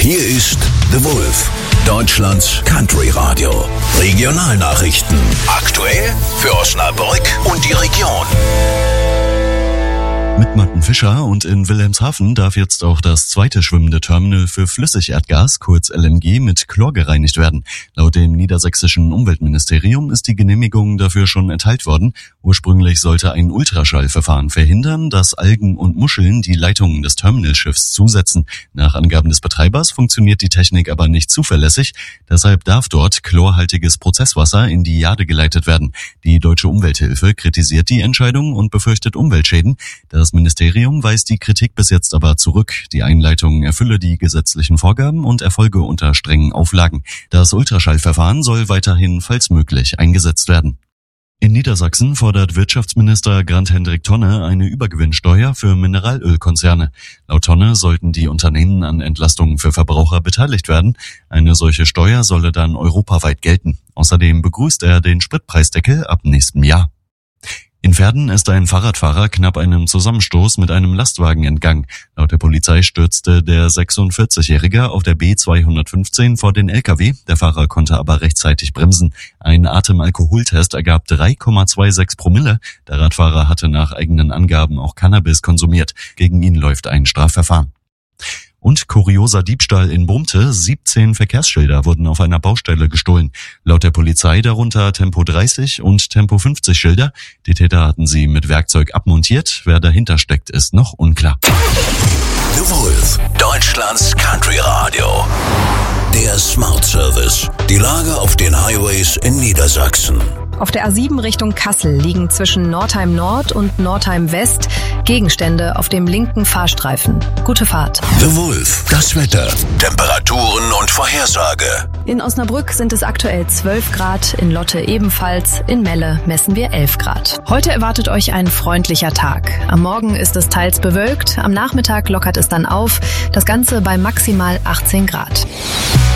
Hier ist The Wolf, Deutschlands Country Radio. Regionalnachrichten. Aktuell für Osnabrück und die Region. Mit Mattenfischer und in Wilhelmshaven darf jetzt auch das zweite schwimmende Terminal für Flüssigerdgas, kurz LNG, mit Chlor gereinigt werden. Laut dem niedersächsischen Umweltministerium ist die Genehmigung dafür schon erteilt worden. Ursprünglich sollte ein Ultraschallverfahren verhindern, dass Algen und Muscheln die Leitungen des Terminalschiffs zusetzen. Nach Angaben des Betreibers funktioniert die Technik aber nicht zuverlässig. Deshalb darf dort chlorhaltiges Prozesswasser in die Jade geleitet werden. Die Deutsche Umwelthilfe kritisiert die Entscheidung und befürchtet Umweltschäden. Das Ministerium weist die Kritik bis jetzt aber zurück. Die Einleitung erfülle die gesetzlichen Vorgaben und erfolge unter strengen Auflagen. Das Ultraschallverfahren soll weiterhin, falls möglich, eingesetzt werden. In Niedersachsen fordert Wirtschaftsminister Grant-Hendrik Tonne eine Übergewinnsteuer für Mineralölkonzerne. Laut Tonne sollten die Unternehmen an Entlastungen für Verbraucher beteiligt werden. Eine solche Steuer solle dann europaweit gelten. Außerdem begrüßt er den Spritpreisdeckel ab nächstem Jahr. In Verden ist ein Fahrradfahrer knapp einem Zusammenstoß mit einem Lastwagen entgangen. Laut der Polizei stürzte der 46-Jährige auf der B215 vor den LKW. Der Fahrer konnte aber rechtzeitig bremsen. Ein Atemalkoholtest ergab 3,26 Promille. Der Radfahrer hatte nach eigenen Angaben auch Cannabis konsumiert. Gegen ihn läuft ein Strafverfahren. Und kurioser Diebstahl in Brumte. 17 Verkehrsschilder wurden auf einer Baustelle gestohlen. Laut der Polizei darunter Tempo 30 und Tempo 50 Schilder. Die Täter hatten sie mit Werkzeug abmontiert. Wer dahinter steckt, ist noch unklar. The Wolf, Deutschlands Country Radio. Der Smart Service. Die Lage auf den Highways in Niedersachsen. Auf der A7 Richtung Kassel liegen zwischen Nordheim Nord und Nordheim West Gegenstände auf dem linken Fahrstreifen. Gute Fahrt. The Wolf, das Wetter, Temperaturen und Vorhersage. In Osnabrück sind es aktuell 12 Grad, in Lotte ebenfalls, in Melle messen wir 11 Grad. Heute erwartet euch ein freundlicher Tag. Am Morgen ist es teils bewölkt, am Nachmittag lockert es dann auf, das Ganze bei maximal 18 Grad.